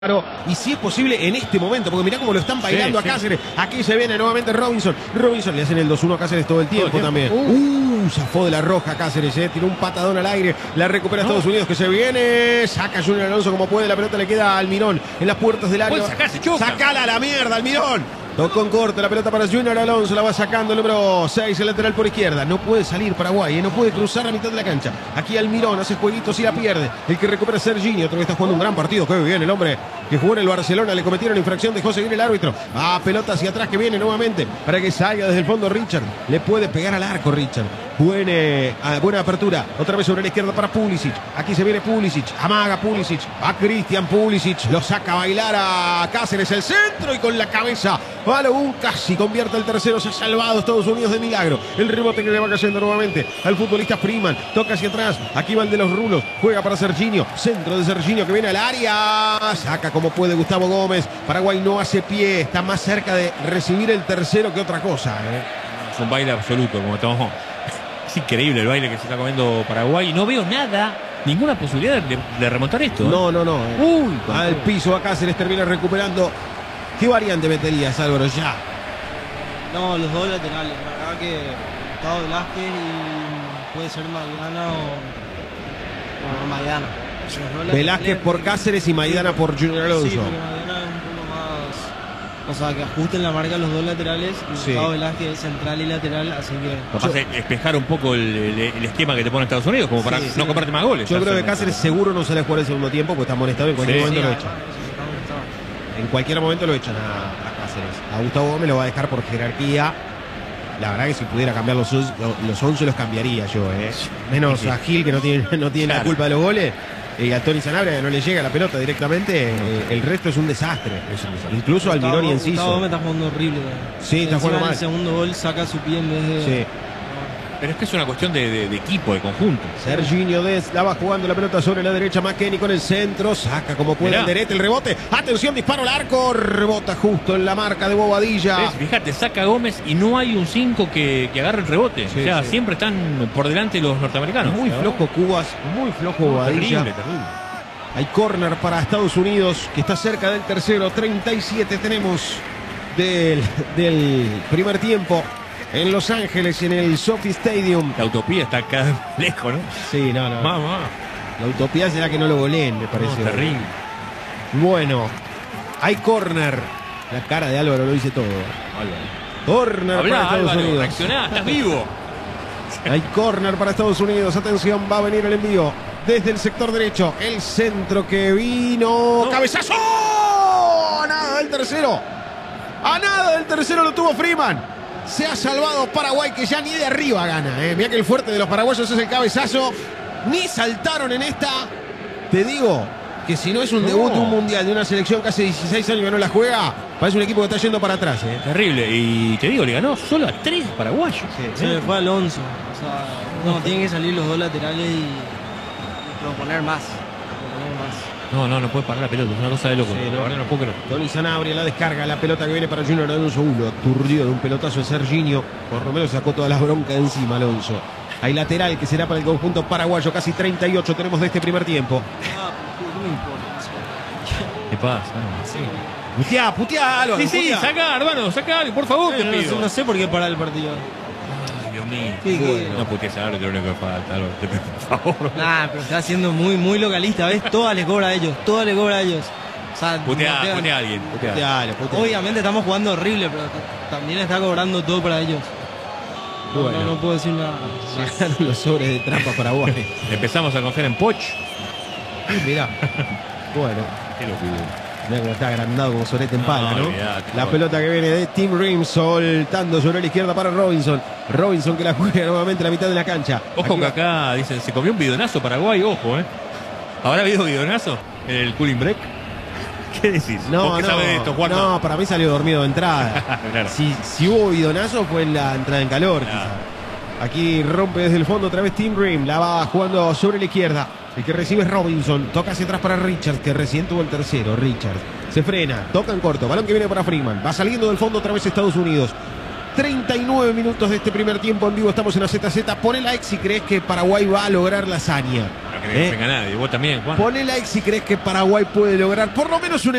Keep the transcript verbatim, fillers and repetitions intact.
Y si es posible en este momento, porque mirá cómo lo están bailando sí, a sí. Cáceres. Aquí se viene nuevamente Robinson. Robinson le hacen el dos uno a Cáceres todo el tiempo, todo el tiempo. también. Uh, zafó de la roja Cáceres, eh. Tiró un patadón al aire. La recupera no. Estados Unidos que se viene. Saca Junior Alonso como puede. La pelota le queda a Almirón en las puertas del área. Sacala a la mierda, Almirón. Tocó en corto la pelota para Junior Alonso. La va sacando el número seis, el lateral por izquierda. No puede salir Paraguay, eh. no puede cruzar la mitad de la cancha. Aquí Almirón hace jueguitos y la pierde. El que recupera es Serginho. Otro que está jugando un gran partido. Qué bien el hombre que jugó en el Barcelona. Le cometieron infracción. Dejó seguir el árbitro. Ah, pelota hacia atrás que viene nuevamente para que salga desde el fondo Richard. Le puede pegar al arco Richard. Buena, eh, buena apertura. Otra vez sobre la izquierda para Pulisic. Aquí se viene Pulisic. Amaga Pulisic. A Christian Pulisic. Lo saca a bailar a Cáceres. El centro y con la cabeza. Balogun casi convierte el tercero. Se ha salvado Estados Unidos de milagro. El rebote que le va cayendo nuevamente al futbolista Freeman. Toca hacia atrás. Aquí va el de los rulos. Juega para Serginho. Centro de Serginho que viene al área. Saca como puede Gustavo Gómez. Paraguay no hace pie. Está más cerca de recibir el tercero que otra cosa. ¿eh? Es un baile absoluto, como estamos. Es increíble el baile que se está comiendo Paraguay. No veo nada, ninguna posibilidad de, de remontar esto. ¿eh? No, no, no. ¿eh? Uy, al piso a Cáceres termina recuperando. ¿Qué variante meterías, Álvaro, ya? No, los dos laterales. La verdad que Gustavo Velázquez y puede ser Maidana o, o Maidana. Velázquez por Cáceres y Maidana por Junior Alonso. Sí, porque Maidana es un poco más... O sea, que ajusten la marca los dos laterales. Y sí. Gustavo Velázquez es central y lateral, así que... Capaz de despejar un poco el, el, el esquema que te pone Estados Unidos, como para sí, no sí. comprarte más goles. Yo creo que Cáceres seguro no sale a jugar el segundo tiempo, porque está amonestado y en cualquier sí, momento sí, lo echan. En cualquier momento lo echan a, a Cáceres. A Gustavo Gómez lo va a dejar por jerarquía. La verdad que si pudiera cambiar los, los once los cambiaría yo, ¿eh? Menos sí, sí. a Gil, que no tiene, no tiene claro. la culpa de los goles. Y a Tony Sanabria, que no le llega la pelota directamente. Eh, el resto es un desastre. Es un desastre. Incluso Almirón y Enciso. Gustavo Gómez está jugando horrible. Sí, está jugando mal. El segundo gol saca su pie en vez de... Sí. Pero es que es una cuestión de, de, de equipo, de conjunto. Serginho Dez la va jugando la pelota sobre la derecha. McKennie con el centro. Saca como puede el Derete, el rebote. Atención, disparo al arco. Rebota justo en la marca de Bobadilla. ¿Ves? Fíjate, saca Gómez y no hay un cinco que, que agarre el rebote. Sí, o sea, sí. siempre están por delante los norteamericanos. Muy ¿no? flojo Cubas, muy flojo Bobadilla. Terrible, terrible. Hay córner para Estados Unidos, que está cerca del tercero. treinta y siete tenemos del, del primer tiempo. En Los Ángeles, en el Sophie Stadium. La utopía está acá lejos, ¿no? Sí, no, no. Mamá. La utopía será que no lo goleen, me parece. No, terrible. Bueno, hay córner. La cara de Álvaro lo dice todo. Córner para Estados Álvaro, Unidos. reaccioná, estás vivo. Hay córner para Estados Unidos. Atención, va a venir el envío desde el sector derecho. El centro que vino. No. ¡Cabezazo! A nada del tercero. A nada del tercero lo tuvo Freeman. Se ha salvado Paraguay, que ya ni de arriba gana. ¿eh? Mira que el fuerte de los paraguayos es el cabezazo. Ni saltaron en esta. Te digo que si no es un debut, no. un mundial de una selección que hace dieciséis años que no la juega, parece un equipo que está yendo para atrás. ¿eh? Terrible. Y te digo, le ganó solo a tres paraguayos. Sí, se le fue Alonso. O sea, no, tienen que salir los dos laterales y, y proponer más. Proponer más. No, no, no puede parar la pelota, es una cosa de loco. Sí, no, no, no puedo creer. Tony Sanabria la descarga, la pelota que viene para Junior Alonso. Uno aturdido de un pelotazo de Serginho. Por lo menos sacó todas las broncas de encima Alonso. Hay lateral que será para el conjunto paraguayo. Casi treinta y ocho tenemos de este primer tiempo. Ah, no me importa. ¿Qué pasa? Sí. Puteá, puteá, Álvaro. Sí, sí, puteá. saca, hermano, saca algo, por favor, te no, pido. No sé por qué parar el partido. Dios mío. ¿Qué, bueno, qué? No, porque saber que lo único que falta, Álvaro, te pido, por favor. Nah, pero está siendo muy, muy localista, ¿ves? Todas le cobra a ellos, todas le cobra a ellos. O sea, putea, putea a alguien. Putea. Putealo, putealo. Obviamente estamos jugando horrible, pero también está cobrando todo para ellos. No, bueno. no, no puedo decir nada. Llegaron los sobres de trampa Paraguay. Empezamos a confiar en Poch. Mirá. Bueno. Qué locura. Mirá cómo está agrandado como Sorete en pala, no, ¿no? Olvidate, la pelota que viene de Tim Ream soltando sobre la izquierda para Robinson. Robinson que la juega nuevamente a la mitad de la cancha. Ojo Aquí que va. acá dicen, se comió un bidonazo Paraguay, ojo, ¿eh? ¿Habrá habido bidonazo en el cooling break? ¿Qué decís? No, ¿Vos no, sabés de esto, Juan? no, para mí salió dormido de entrada. Claro. si, si hubo bidonazo fue en la entrada en calor, claro. quizá. Aquí rompe desde el fondo otra vez Tim Ream. La va jugando sobre la izquierda. El que recibe es Robinson. Toca hacia atrás para Richard, que recién tuvo el tercero. Richard se frena, toca en corto. Balón que viene para Freeman. Va saliendo del fondo otra vez Estados Unidos. treinta y nueve minutos de este primer tiempo en vivo. Estamos en la Z Z. Poné la X si crees que Paraguay va a lograr la hazaña. creo que ¿Eh? venga nadie. Vos también, Juan. Poné like si crees que Paraguay puede lograr por lo menos un